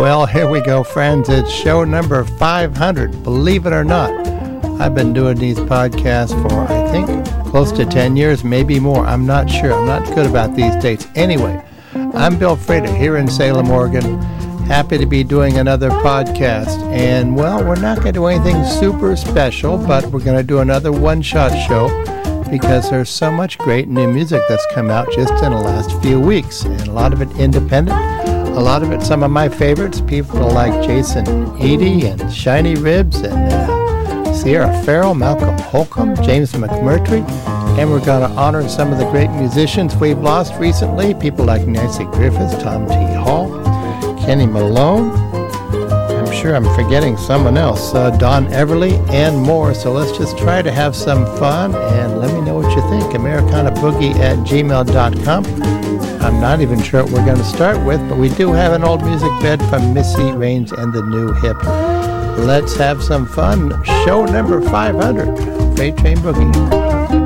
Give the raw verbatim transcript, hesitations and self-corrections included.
Well, here we go, friends. It's show number five hundred. Believe it or not, I've been doing these podcasts for, I think, close to ten years, maybe more. I'm not sure. I'm not good about these dates. Anyway, I'm Bill Frater here in Salem, Oregon. Happy to be doing another podcast. And, well, we're not going to do anything super special, but we're going to do another one-shot show because there's so much great new music that's come out just in the last few weeks. And a lot of it independent. A lot of it, some of my favorites, people like Jason Eady and Shiny Ribs and uh, Sierra Farrell, Malcolm Holcomb, James McMurtry. And we're going to honor some of the great musicians we've lost recently, people like Nancy Griffiths, Tom T. Hall, Kenny Malone. I'm sure I'm forgetting someone else, uh, Don Everly, and more. So let's just try to have some fun, and let me know what you think. Americana Boogie at gmail dot com. I'm not even sure what we're going to start with, but we do have an old music bed from Missy Raines and the New Hip. Let's have some fun. Show number five hundred, Freight Train Boogie.